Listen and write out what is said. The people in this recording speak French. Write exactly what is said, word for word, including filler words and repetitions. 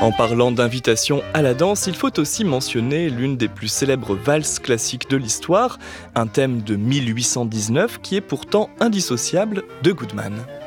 En parlant d'invitation à la danse, il faut aussi mentionner l'une des plus célèbres valses classiques de l'histoire, un thème de mille huit cent dix-neuf qui est pourtant indissociable de Goodman.